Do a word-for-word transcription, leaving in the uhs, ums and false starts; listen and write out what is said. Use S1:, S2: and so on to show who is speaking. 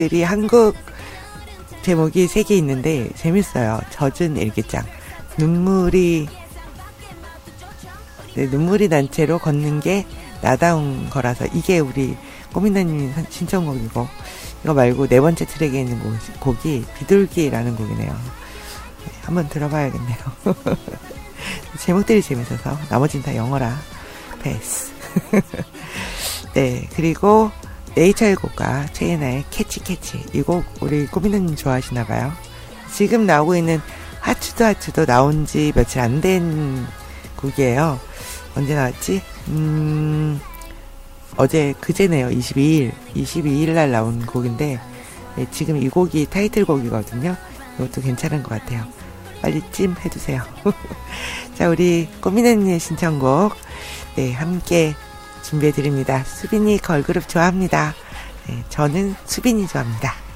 S1: 들이 한국 제목이 세 개 있는데 재밌어요. 젖은 일기장. 눈물이 네, 눈물이 난 채로 걷는 게 나다운 거라서 이게 우리 꼬민나님 신청곡이고, 이거 말고 네 번째 트랙에 있는 곡, 곡이 비둘기라는 곡이네요. 네, 한번 들어봐야겠네요. 제목들이 재밌어서 나머지는 다 영어라 패스. 네, 그리고 네이처의 곡과 최애나의 캐치 캐치, 이 곡 우리 꼬민나님 좋아하시나봐요. 지금 나오고 있는 하츠도 하츠도 나온 지 며칠 안 된 곡이에요. 언제 나왔지? 음, 어제 그제네요. 이십이 일 이십이 일 날 나온 곡인데, 네, 지금 이 곡이 타이틀곡이거든요. 이것도 괜찮은 것 같아요. 빨리 찜 해주세요. 자, 우리 꼬미네님의 신청곡 네, 함께 준비해드립니다. 수빈이 걸그룹 좋아합니다. 네, 저는 수빈이 좋아합니다.